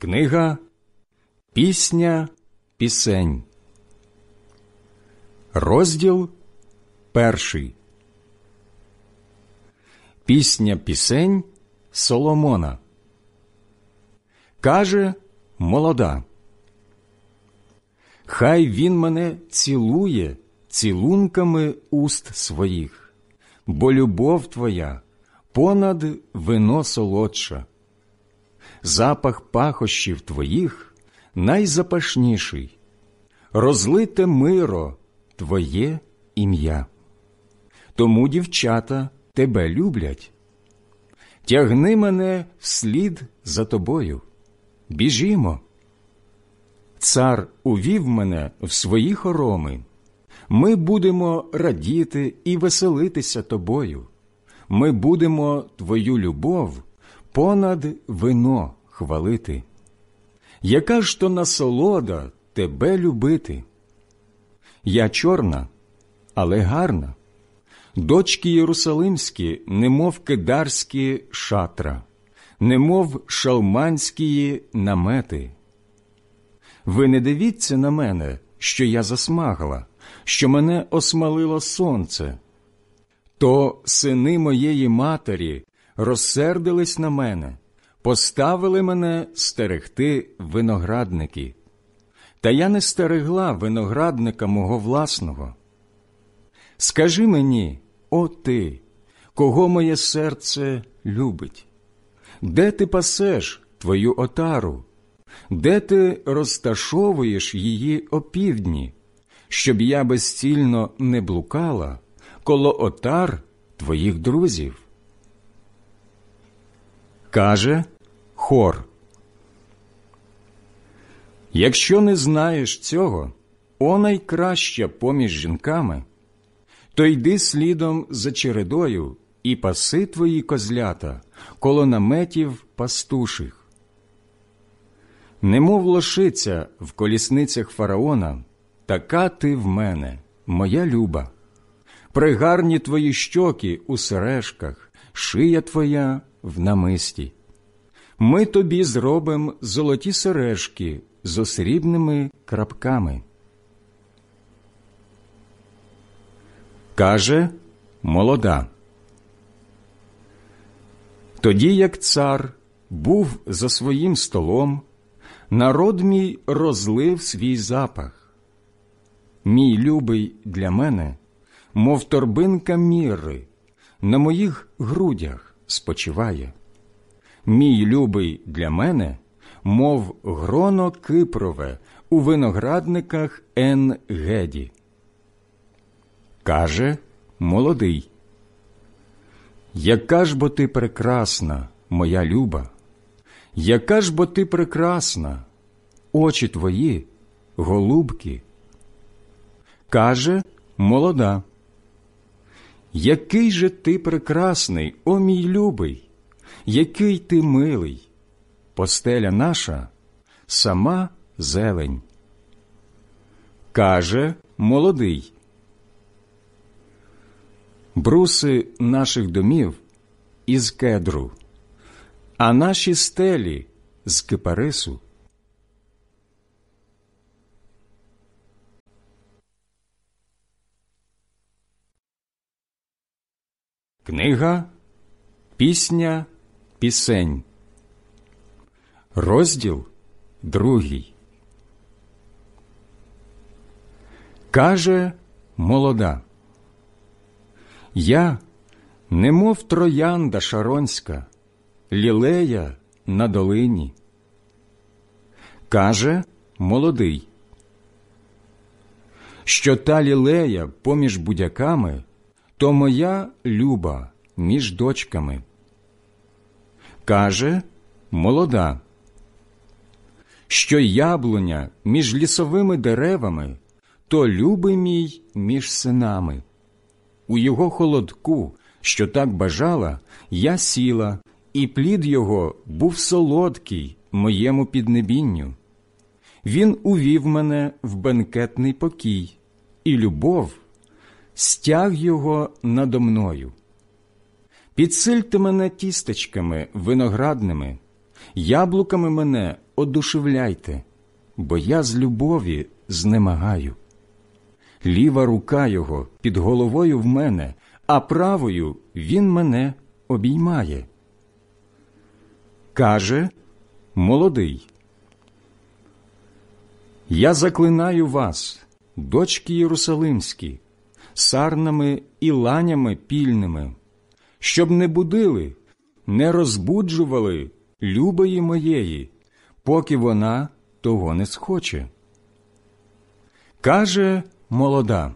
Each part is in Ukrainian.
Книга «Пісня пісень». Розділ 1. Пісня пісень Соломона. Каже молода: «Хай він мене цілує цілунками уст своїх, бо любов твоя понад вино солодша. Запах пахощів твоїх найзапашніший, розлите миро твоє ім'я. Тому дівчата тебе люблять. Тягни мене вслід за тобою, біжімо. Цар увів мене в свої хороми, ми будемо радіти і веселитися тобою, ми будемо твою любов понад вино хвалити. Яка ж то насолода тебе любити? Я чорна, але гарна, дочки єрусалимські, немов кедарські шатра, немов шалманські намети. Ви не дивіться на мене, що я засмагла, що мене осмалило сонце. То сини моєї матері розсердились на мене, поставили мене стерегти виноградники. Та я не стерегла виноградника мого власного. Скажи мені, о ти, кого моє серце любить? Де ти пасеш твою отару? Де ти розташовуєш її опівдні, щоб я безцільно не блукала коло отар твоїх друзів?» Каже хор: «Якщо не знаєш цього, о найкраща поміж жінками, то йди слідом за чередою і паси твої козлята коло наметів пастуших. Немов лошиця в колісницях фараона, така ти в мене, моя люба. Пригарні твої щоки у сережках, шия твоя в намисті. Ми тобі зробимо золоті сережки з срібними крапками». Каже молода: «Тоді, як цар був за своїм столом, народ мій розлив свій запах. Мій любий для мене, мов торбинка мірри, на моїх грудях спочиває. Мій любий для мене, мов гроно кипрове у виноградниках Ен-Геді». Каже молодий: «Яка ж бо ти прекрасна, моя люба! Яка ж бо ти прекрасна! Очі твої, голубки!» Каже молода: «Який же ти прекрасний, о мій любий! Який ти милий! Постеля наша – сама зелень». Каже молодий: «Бруси наших домів із кедру, а наші стелі з кипарису». Книга «Пісня пісень». Розділ 2. Каже молода: «Я, немов троянда шаронська, лілея на долині». Каже молодий: «Що та лілея поміж будяками, то моя люба між дочками». Каже молода: «Що яблуня між лісовими деревами, то любий мій між синами. У його холодку, що так бажала, я сіла, і плід його був солодкий моєму піднебінню. Він увів мене в бенкетний покій, і любов стяг його надо мною. Підсильте мене тістечками виноградними, яблуками мене одушевляйте, бо я з любові знемагаю. Ліва рука його під головою в мене, а правою він мене обіймає. Каже молодий: я заклинаю вас, дочки Єрусалимські, сарнами і ланями пільними, щоб не будили, не розбуджували любої моєї, поки вона того не схоче. Каже молода: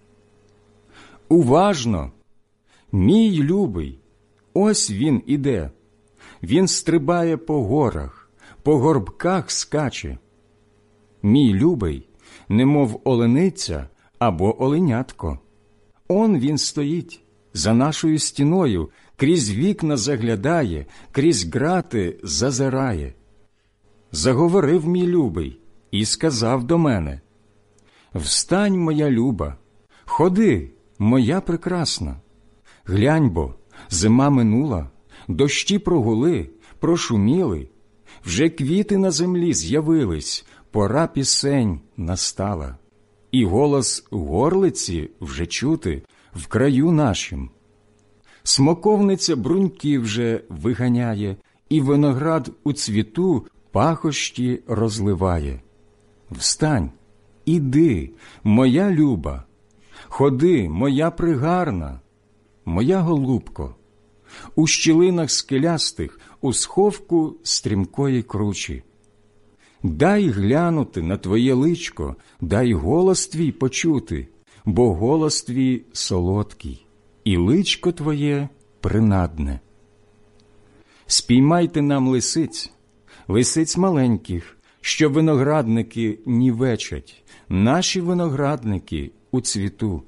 уважно, мій любий, ось він іде, він стрибає по горах, по горбках скаче. Мій любий, немов олениця або оленятко. Он він стоїть, за нашою стіною, крізь вікна заглядає, крізь грати зазирає. Заговорив мій любий і сказав до мене: встань, моя люба, ходи, моя прекрасна. Глянь бо, зима минула, дощі прогули, прошуміли, вже квіти на землі з'явились, пора пісень настала, і голос горлиці вже чути в краю нашім. Смоковниця бруньки вже виганяє, і виноград у цвіту пахощі розливає. Встань, іди, моя люба, ходи, моя пригарна, моя голубко, у щілинах скелястих, у сховку стрімкої кручі. Дай глянути на твоє личко, дай голос твій почути, бо голос твій солодкий, і личко твоє принадне. Спіймайте нам лисиць, лисиць маленьких, що виноградники нівечать, наші виноградники у цвіту.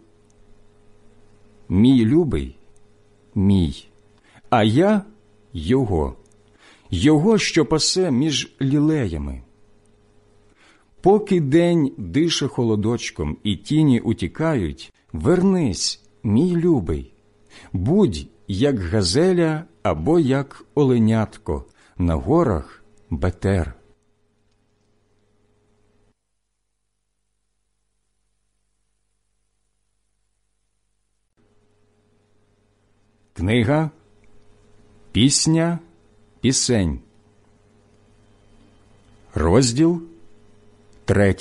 Мій любий – мій, а я – його, що пасе між лілеями. Поки день дише холодочком і тіні утікають, вернись, мій любий, будь як газеля або як оленятко на горах Бетер. Книга «Пісня пісень», розділ 3.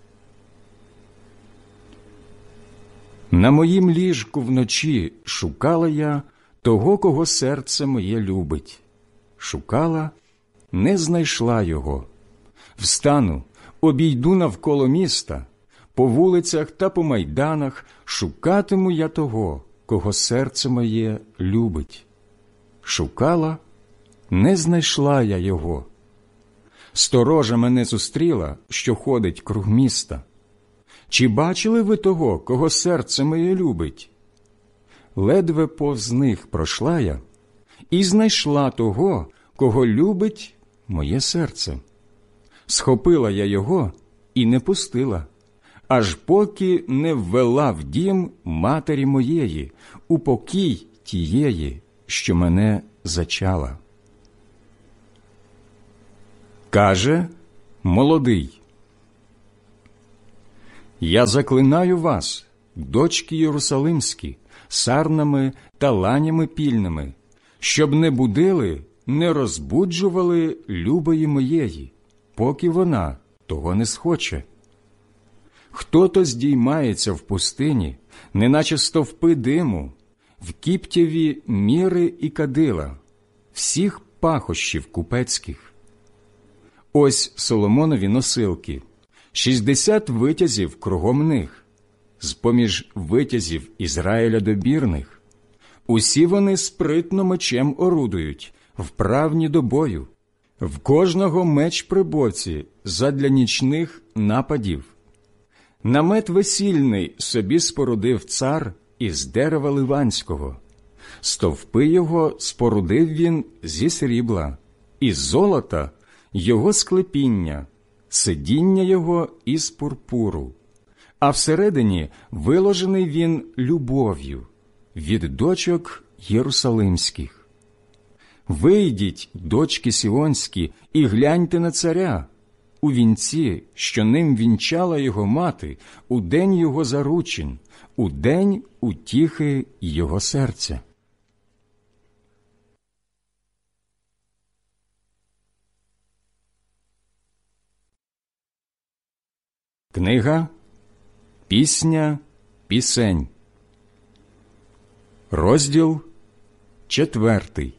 На моїм ліжку вночі шукала я того, кого серце моє любить. Шукала, не знайшла його. Встану, обійду навколо міста, по вулицях та по майданах шукатиму я того, кого серце моє любить. Шукала, не знайшла я його. Сторожа мене зустріла, що ходить круг міста. Чи бачили ви того, кого серце моє любить? Ледве повз них пройшла я і знайшла того, кого любить моє серце. Схопила я його і не пустила, аж поки не ввела в дім матері моєї, у покій тієї, що мене зачала. Каже молодий: я заклинаю вас, дочки Єрусалимські, сарнами та ланями пільними, щоб не будили, не розбуджували любої моєї, поки вона того не схоче. Хто-то здіймається в пустині, неначе стовпи диму, в кіптєві міри і кадила, всіх пахощів купецьких. Ось Соломонові носилки, 60 витязів кругом них, з-поміж витязів Ізраїля добірних. Усі вони спритно мечем орудують, вправні до бою. В кожного меч при боці задля нічних нападів. Намет весільний собі спорудив цар із дерева ливанського. Стовпи його спорудив він зі срібла, із золота його склепіння, сидіння його із пурпуру, а всередині виложений він любов'ю від дочок Єрусалимських. Вийдіть, дочки сіонські, і гляньте на царя, у вінці, що ним вінчала його мати, у день його заручин, у день утіхи його серця. Книга «Пісня пісень», розділ 4.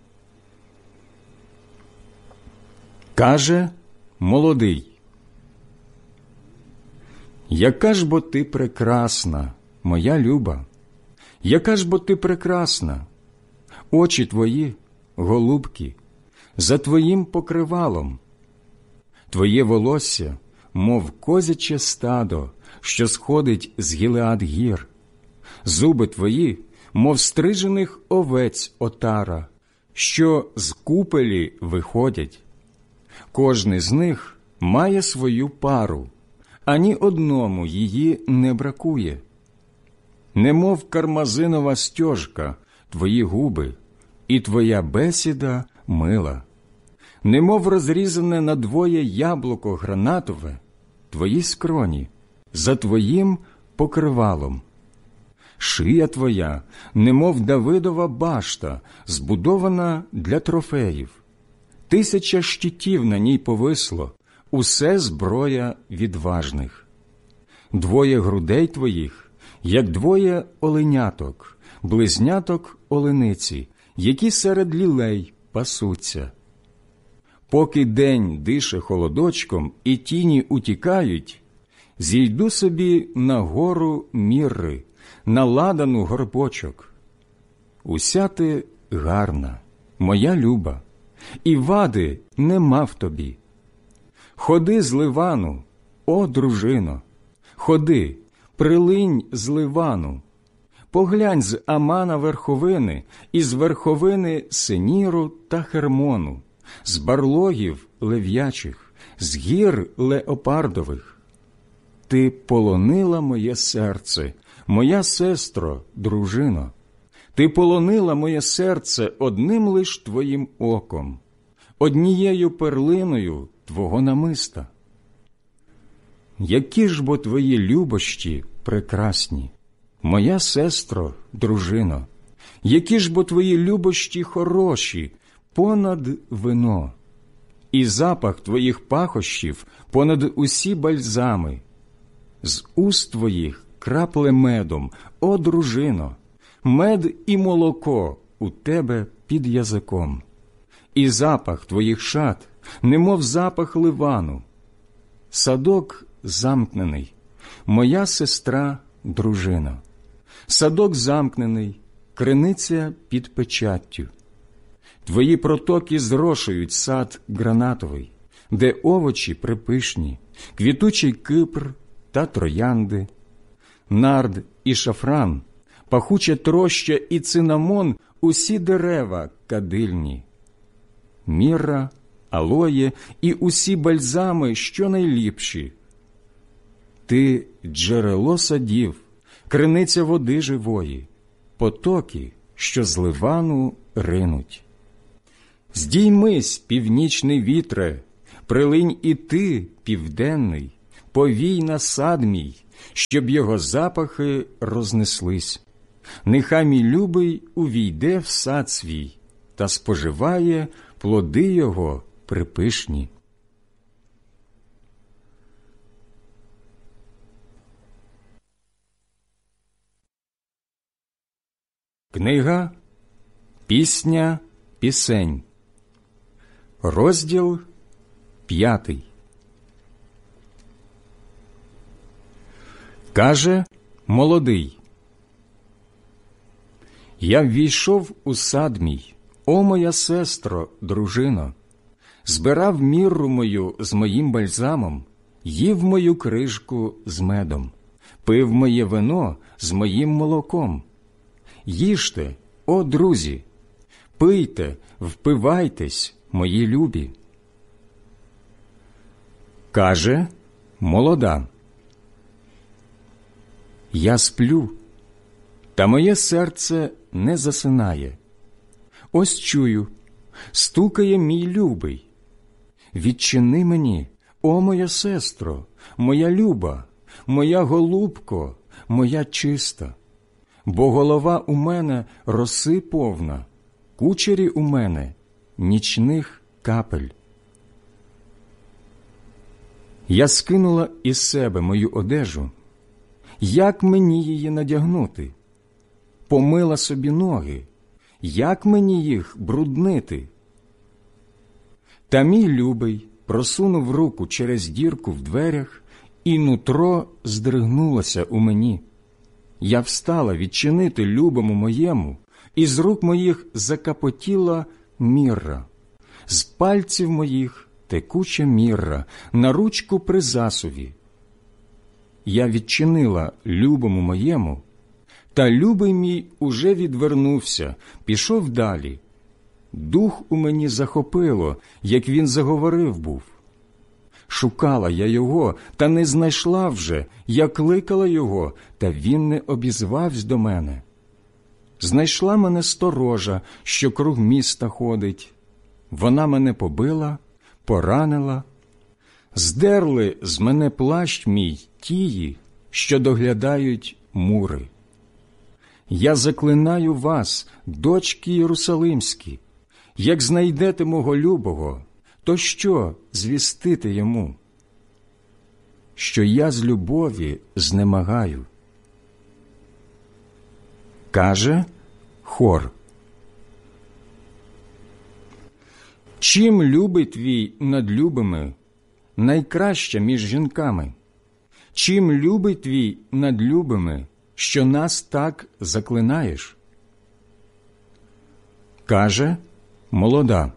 Каже молодий: «Яка ж бо ти прекрасна, моя люба, яка ж бо ти прекрасна, очі твої, голубки, за твоїм покривалом, твоє волосся, мов козяче стадо, що сходить з Гілеад-гір, зуби твої, мов стрижених овець отара, що з купелі виходять. Кожний з них має свою пару, ані одному її не бракує. Немов кармазинова стьожка твої губи, і твоя бесіда мила. Немов розрізане надвоє яблуко гранатове, твої скроні, за твоїм покривалом. Шия твоя, немов Давидова башта, збудована для трофеїв. 1000 щитів на ній повисло, усе зброя відважних. 2 грудей твоїх, як 2 оленяток, близняток олениці, які серед лілей пасуться. Поки день дише холодочком і тіні утікають, зійду собі на гору Мірри, на ладану горбочок. Уся ти гарна, моя люба, і вади нема в тобі. Ходи з Ливану, о дружино, ходи, прилинь з Ливану, поглянь з Амана верховини, і з верховини Сеніру та Хермону, з барлогів лев'ячих, з гір леопардових. Ти полонила моє серце, моя сестро, дружино. Ти полонила моє серце одним лиш твоїм оком, однією перлиною твого намиста. Які ж бо твої любощі прекрасні, моя сестро, дружино, які ж бо твої любощі хороші, понад вино, і запах твоїх пахощів понад усі бальзами. З уст твоїх крапле медом, о дружино, мед і молоко у тебе під язиком, і запах твоїх шат, немов запах Ливану. Садок замкнений, моя сестра, дружино, садок замкнений, криниця під печаттю. Твої протоки зрошують сад гранатовий, де овочі припишні, квітучий кипр та троянди, нард і шафран, пахуча троща і цинамон – усі дерева кадильні. Мірра, алоє і усі бальзами, що найліпші. Ти – джерело садів, криниця води живої, потоки, що з Ливану ринуть. Здіймись, північний вітре, прилинь і ти, південний, повій на сад мій, щоб його запахи рознеслись. Нехай мій любий увійде в сад свій та споживає плоди його припишні. Книга «Пісня пісень», розділ 5. Каже молодий: «Я ввійшов у сад мій, о моя сестро, дружино, збирав мірру мою з моїм бальзамом, їв мою крижку з медом, пив моє вино з моїм молоком. Їжте, о друзі, пийте, впивайтесь, мої любі». Каже молода: «Я сплю, та моє серце не засинає. Ось чую, стукає мій любий. Відчини мені, о моя сестро, моя люба, моя голубко, моя чиста. Бо голова у мене роси повна, кучері у мене нічних капель. Я скинула із себе мою одежу. Як мені її надягнути? Помила собі ноги. Як мені їх бруднити? Та мій любий просунув руку через дірку в дверях, і нутро здригнулося у мені. Я встала відчинити любому моєму, і з рук моїх закапотіла мірра. З пальців моїх текуча мірра на ручку при засуві. Я відчинила любому моєму, та любий мій уже відвернувся, пішов далі. Дух у мені захопило, як він заговорив був. Шукала я його, та не знайшла вже, я кликала його, та він не обізвався до мене. Знайшла мене сторожа, що круг міста ходить. Вона мене побила, поранила. Здерли з мене плащ мій тії, що доглядають мури. Я заклинаю вас, дочки Єрусалимські, як знайдете мого любого, то що звістити йому? Що я з любові знемагаю. Каже хор. Чим любий твій над любими, найкраща між жінками? Чим любий твій над любими, що нас так заклинаєш? Каже молода.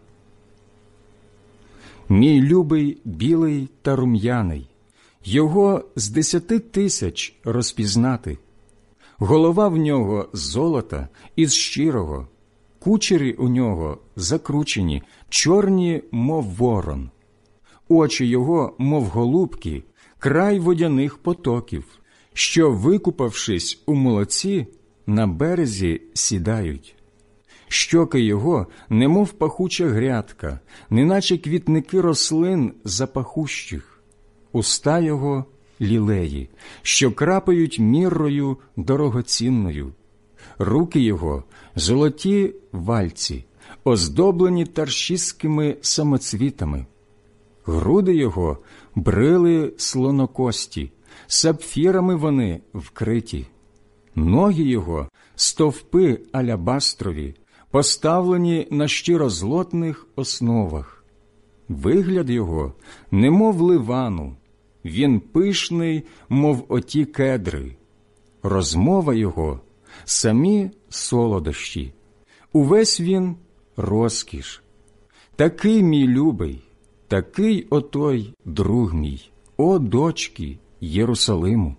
Мій любий білий та рум'яний, його з 10 тисяч розпізнати. Голова в нього з золота із щирого, кучері у нього закручені, чорні, мов ворон. Очі його, мов голубки, край водяних потоків, що, викупавшись у молоці, на березі сідають. Щоки його, немов пахуча грядка, неначе квітники рослин запахущих. Уста його – лілеї, що крапають міррою дорогоцінною. Руки його – золоті вальці, оздоблені таршистськими самоцвітами. Груди його – брили слонокості, сапфірами вони вкриті. Ноги його – стовпи алябастрові, поставлені на щирозлотних основах. Вигляд його – немов ливану, він пишний, мов оті кедри. Розмова його – самі солодощі. Увесь він – розкіш. Такий мій любий, такий отой друг мій, о дочки Єрусалиму.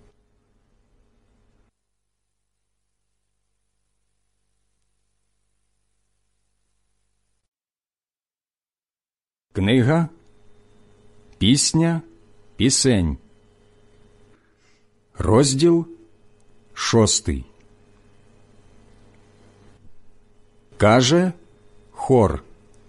Книга «Пісня пісень», розділ 6. Каже хор.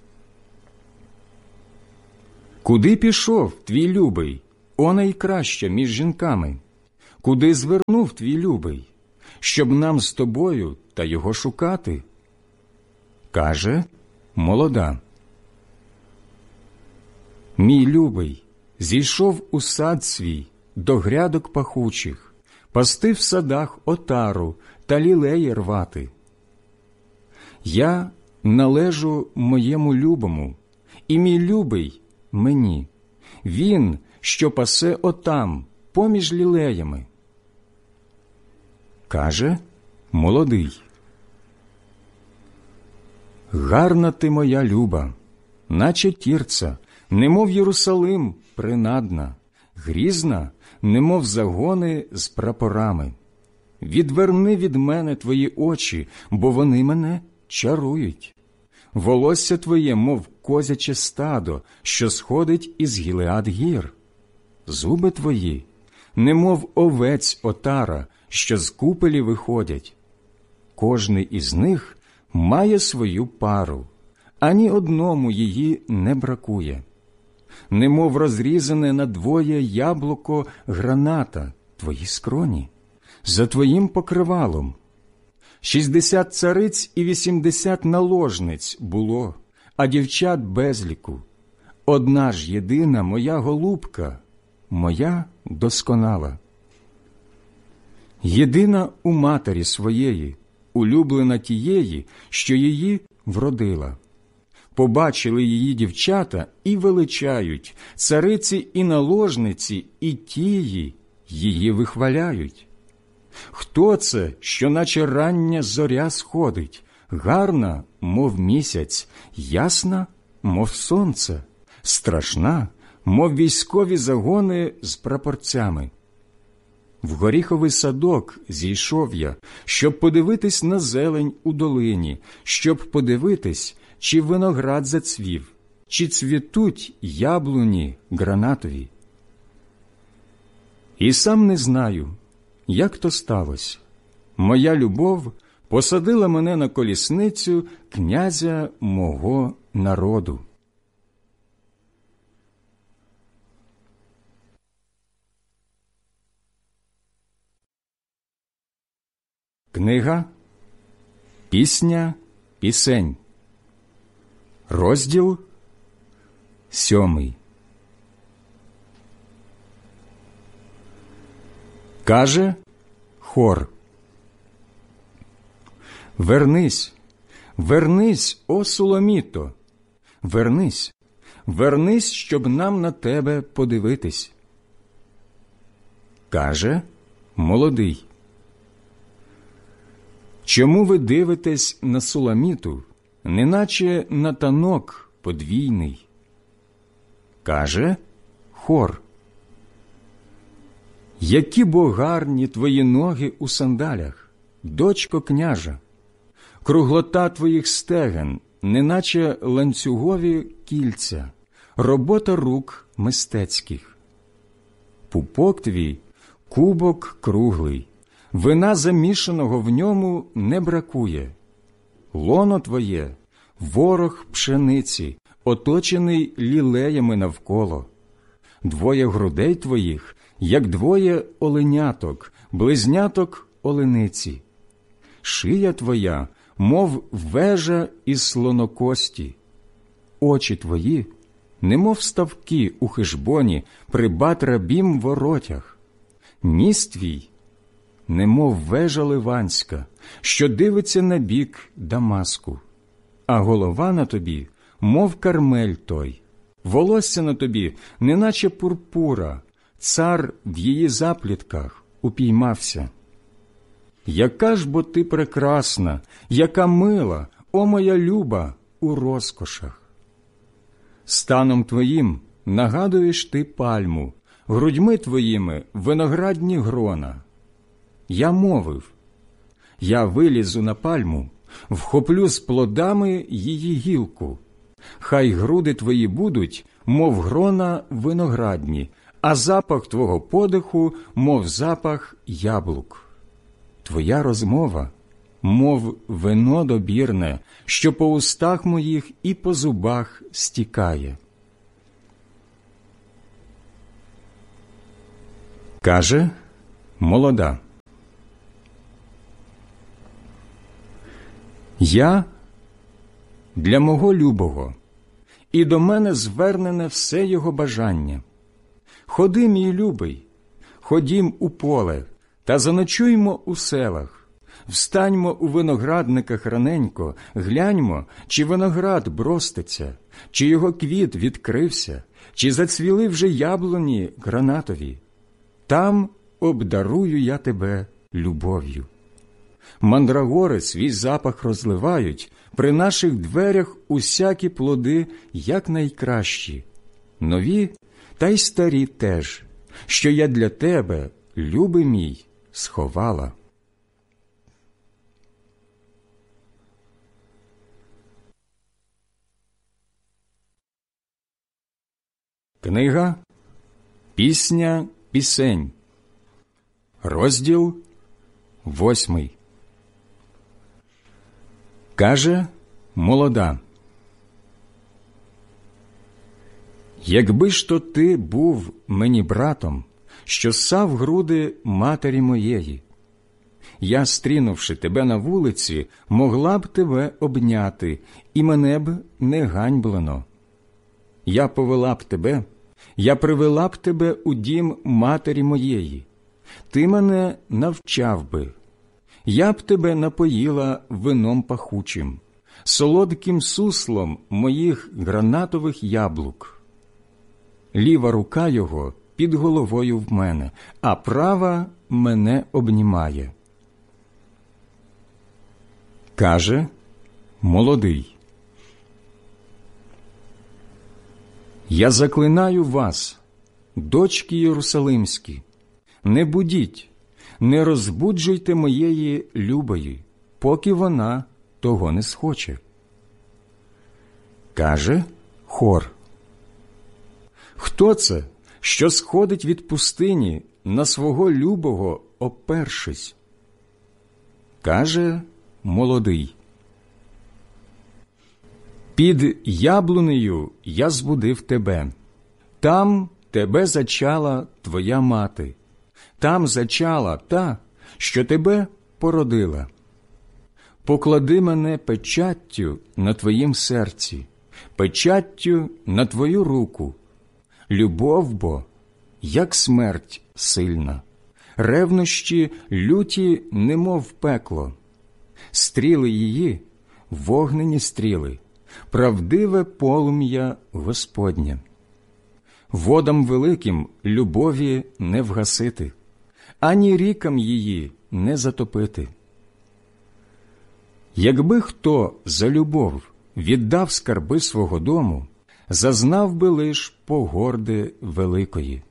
Куди пішов твій любий, о найкраща між жінками? Куди звернув твій любий, щоб нам з тобою та його шукати? Каже молода. Мій любий зійшов у сад свій до грядок пахучих, пасти в садах отару та лілеї рвати. Я належу моєму любому, і мій любий мені. Він, що пасе отам, поміж лілеями. Каже молодий. Гарна ти моя люба, наче тірца, немов Єрусалим принадна, грізна, немов загони з прапорами. Відверни від мене твої очі, бо вони мене чарують. Волосся твоє, мов козяче стадо, що сходить із Гілеад гір. Зуби твої, немов овець отара, що з купелі виходять. Кожний із них має свою пару, ані одному її не бракує. Немов розрізане надвоє яблуко граната твої скроні, за твоїм покривалом. 60 цариць і 80 наложниць було, а дівчат безліку. Одна ж єдина моя голубка, моя досконала. Єдина у матері своєї, улюблена тієї, що її вродила. Побачили її дівчата і величають, цариці і наложниці, і тії її вихваляють. Хто це, що наче рання зоря сходить, гарна, мов місяць, ясна, мов сонце, страшна, мов військові загони з прапорцями? В горіховий садок зійшов я, щоб подивитись на зелень у долині, щоб подивитись, чи виноград зацвів, чи цвітуть яблуні гранатові. І сам не знаю, як то сталося. Моя любов посадила мене на колісницю князя мого народу. Книга «Пісня пісень», розділ 7. Каже хор: «Вернись, вернись, о Суламіто! Вернись, вернись, щоб нам на тебе подивитись». Каже молодий: «Чому ви дивитесь на Суламіту, неначе на танок подвійний?» Каже хор: «Які бо гарні твої ноги у сандалях, дочко княжа! Круглота твоїх стегон, неначе ланцюгові кільця, робота рук мистецьких. Пупок твій – кубок круглий, вина замішаного в ньому не бракує. Лоно твоє – ворог пшениці, оточений лілеями навколо. Двоє грудей твоїх, як двоє оленяток, близняток олениці. Шия твоя, мов вежа із слонокості. Очі твої, немов ставки у Хешбоні при Бат-рабім воротях. Ніс твій, немов вежа ливанська, що дивиться на бік Дамаску. А голова на тобі, мов Кармель той, волосся на тобі, неначе пурпура, цар в її заплітках упіймався. Яка ж бо ти прекрасна, яка мила, о моя люба, у розкошах! Станом твоїм нагадуєш ти пальму, грудьми твоїми виноградні грона. Я мовив: я вилізу на пальму, вхоплю з плодами її гілку. Хай груди твої будуть, мов грона виноградні, а запах твого подиху, мов запах яблук. Твоя розмова, мов вино добірне, що по устах моїх і по зубах стікає. Каже молода: я для мого любого, і до мене звернене все його бажання. Ходи, мій любий, ходім у поле, та заночуймо у селах. Встаньмо у виноградниках раненько, гляньмо, чи виноград броститься, чи його квіт відкрився, чи зацвіли вже яблуні гранатові. Там обдарую я тебе любов'ю. Мандрагори свій запах розливають, при наших дверях усякі плоди, як найкращі, нові та й старі теж, що я для тебе, любий мій, сховала. Книга «Пісня пісень», розділ 8. Каже молода: Якби ж то ти був мені братом, що ссав груди матері моєї, я, стрінувши тебе на вулиці, могла б тебе обняти, і мене б не ганьблено. Я повела б тебе, я привела б тебе у дім матері моєї, ти мене навчав би, я б тебе напоїла вином пахучим, солодким суслом моїх гранатових яблук. Ліва рука його під головою в мене, а права мене обнімає. Каже молодий: я заклинаю вас, дочки Єрусалимські, не будіть, не розбуджуйте моєї любої, поки вона того не схоче. Каже хор: хто це, що сходить від пустині на свого любого опершись? Каже молодий: під яблунею я збудив тебе, там тебе зачала твоя мати, там зачала та, що тебе породила. Поклади мене печаттю на твоїм серці, печаттю на твою руку. Любов бо, як смерть сильна, ревнощі люті, немов пекло. Стріли її – вогнені стріли, правдиве полум'я Господнє. Водам великим любові не вгасити, ані рікам її не затопити. Якби хто за любов віддав скарби свого дому, зазнав би лиш погорди великої.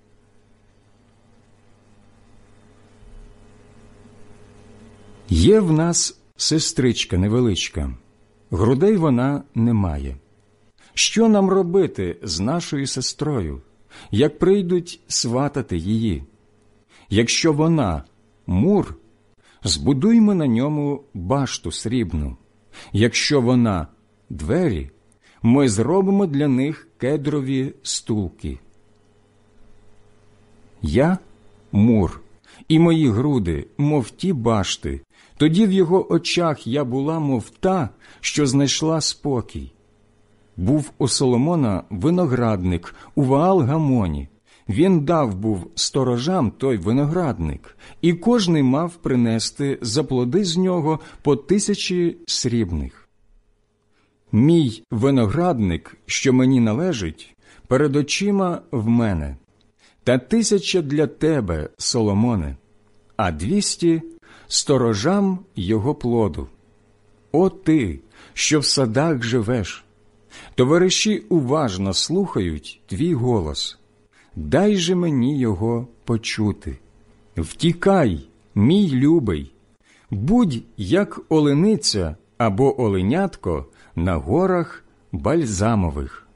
Є в нас сестричка невеличка, грудей вона не має. Що нам робити з нашою сестрою, як прийдуть сватати її? Якщо вона мур, збудуймо на ньому башту срібну. Якщо вона двері, ми зробимо для них кедрові стулки. Я мур, і мої груди, мов ті башти. Тоді в його очах я була, мов та, що знайшла спокій. Був у Соломона виноградник у Ваал-Гамоні. Він дав був сторожам той виноградник, і кожний мав принести за плоди з нього по 1000 срібних. Мій виноградник, що мені належить, перед очима в мене, та 1000 для тебе, Соломоне, а 200 сторожам його плоду. О ти, що в садах живеш! Товариші уважно слухають твій голос. Дай же мені його почути. Втікай, мій любий, будь як олениця або оленятко на горах бальзамових.